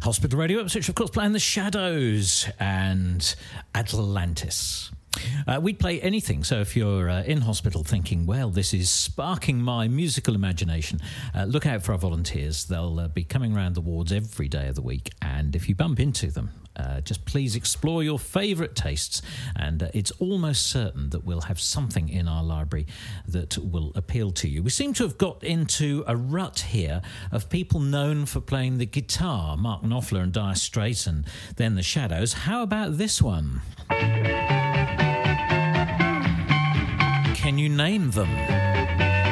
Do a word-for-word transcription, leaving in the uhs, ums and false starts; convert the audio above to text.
Hospital Radio Ipswich, of course, playing The Shadows and Atlantis. Uh, we'd play anything, so if you're uh, in hospital thinking, well, this is sparking my musical imagination, uh, look out for our volunteers. They'll uh, be coming around the wards every day of the week, and if you bump into them, uh, just please explore your favourite tastes, and uh, it's almost certain that we'll have something in our library that will appeal to you. We seem to have got into a rut here of people known for playing the guitar, Mark Knopfler and Dire Straits, and then The Shadows. How about this one? Can you name them?